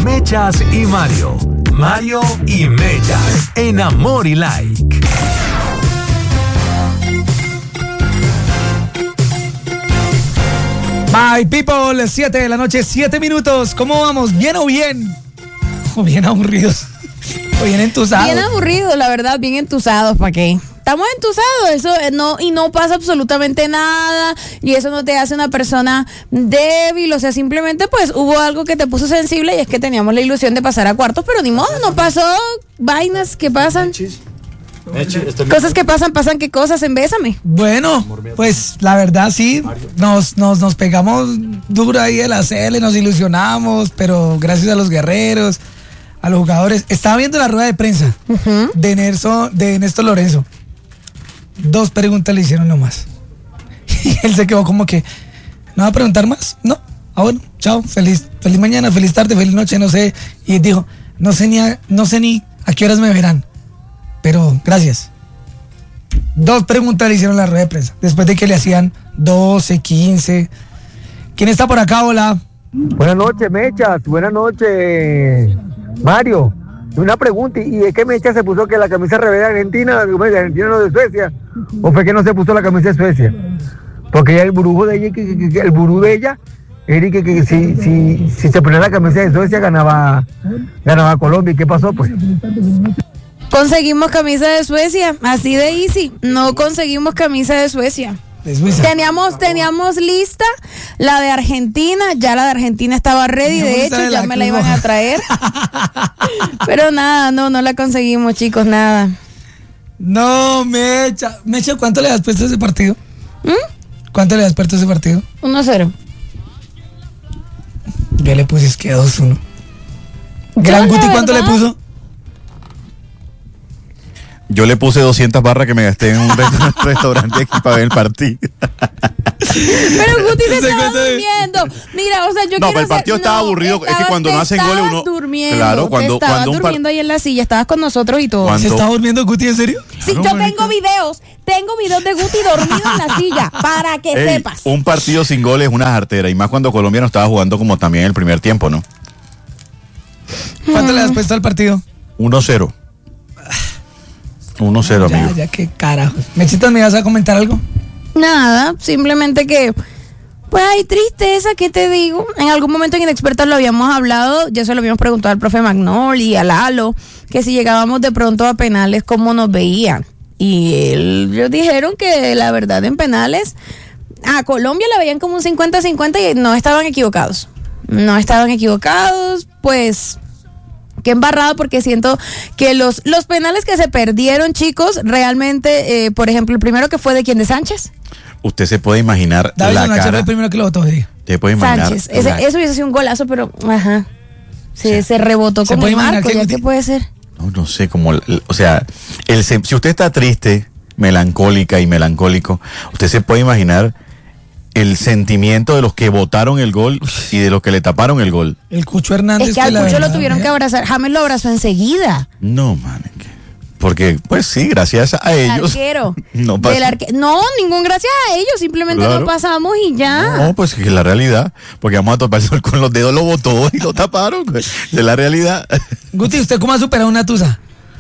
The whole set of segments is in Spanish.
Mechas y Mario. Mario y Mechas en Amor y Like. My people, 7 de la noche, 7 minutos. ¿Cómo vamos? ¿Bien o bien? O bien aburridos. O bien entusados. Bien aburridos, la verdad, bien entusados, ¿para qué? Estamos entusados, eso no, y no pasa absolutamente nada, y eso no te hace una persona débil, o sea, simplemente pues hubo algo que te puso sensible y es que teníamos la ilusión de pasar a cuartos, pero ni modo, no pasó, vainas que pasan. Cosas que pasan, ¿qué cosas en Bésame? Bueno, pues la verdad sí, nos pegamos duro ahí de la CL, nos ilusionamos, pero gracias a los guerreros, a los jugadores. Estaba viendo la rueda de prensa de Néstor Lorenzo. 2 preguntas le hicieron nomás. Y él se quedó como que, ¿no va a preguntar más? No. Ah, bueno, chao, feliz mañana, feliz tarde, feliz noche, no sé. Y dijo, no sé ni a qué horas me verán, pero gracias. 2 preguntas le hicieron en la rueda de prensa, después de que le hacían 12, 15. ¿Quién está por acá? Hola. Buenas noches, Mechas. Buenas noches, Mario. Una pregunta, ¿y de qué Mecha se puso que la camisa revés de Argentina, de Argentina no de Suecia? ¿O fue que no se puso la camisa de Suecia? Porque ya el burú de ella era que si se ponía la camisa de Suecia ganaba Colombia. ¿Y qué pasó, pues? Conseguimos camisa de Suecia, así de easy. No conseguimos camisa de Suecia. Teníamos lista la de Argentina, ya la de Argentina estaba ready, de hecho ya me la iban a traer. Pero nada, no la conseguimos, chicos, nada. No, Mecha, ¿cuánto le has puesto a ese partido? ¿Cuánto le has puesto a ese partido? 1-0. Yo le puse es que 2-1. Gran Guti, ¿cuánto le puso? Yo le puse 200 barras que me gasté en un restaurante aquí para ver el partido. Pero Guti se estaba durmiendo. Mira, o sea, yo pero el partido estaba aburrido. Es que cuando no hacen goles uno... durmiendo. Claro, cuando durmiendo ahí en la silla, estabas con nosotros y todo. ¿Se está durmiendo Guti, en serio? Sí, yo tengo videos de Guti dormido en la silla, para que sepas. Un partido sin goles es una jartera, y más cuando Colombia no estaba jugando como también en el primer tiempo, ¿no? ¿Cuánto le has puesto al partido? 1-0. 1-0, amigo. Ya, qué carajo. Mechita, ¿me vas a comentar algo? Nada, simplemente que, pues hay tristeza, ¿qué te digo? En algún momento en Inexpertas lo habíamos hablado, ya se lo habíamos preguntado al profe Magnol y a Lalo, que si llegábamos de pronto a penales, ¿cómo nos veían? Y ellos dijeron que la verdad en penales, a Colombia la veían como un 50-50 y no estaban equivocados. Pues... Qué embarrado, porque siento que los penales que se perdieron, chicos, realmente, por ejemplo, el primero que fue de quién, de Sánchez. Usted se puede imaginar David la cara. Fue el primero que lo votó. Se puede imaginar. Sánchez, eso hubiese sido un golazo, pero se rebotó como el marco, ¿ya qué puede ser? No sé, o sea, si usted está triste, melancólica y melancólico, usted se puede imaginar el sentimiento de los que votaron el gol y de los que le taparon el gol. El Cucho Hernández. Es que al Cucho lo tuvieron que abrazar. James lo abrazó enseguida. No, man. Porque, pues sí, gracias a ellos. Arquero. No pasó. No, ningún gracias a ellos. Simplemente claro. No pasamos y ya. No, pues que es la realidad. Porque vamos a topar el sol con los dedos, lo botó y lo taparon. Es la realidad. Guti, ¿usted cómo ha superado una tusa?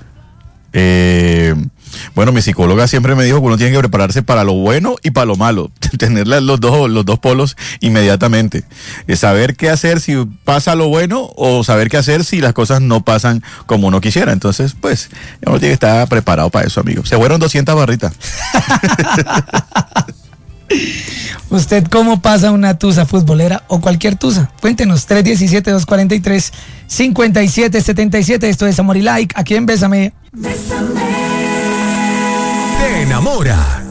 Bueno, mi psicóloga siempre me dijo que uno tiene que prepararse para lo bueno y para lo malo, tener los dos polos inmediatamente, saber qué hacer si pasa lo bueno o saber qué hacer si las cosas no pasan como uno quisiera. Entonces, pues, uno tiene que estar preparado para eso, amigo. Se fueron 200 barritas. ¿Usted cómo pasa una tusa futbolera o cualquier tusa? Cuéntenos, 317-243-5777. Esto es Amor y Like, aquí en Bésame. Te enamora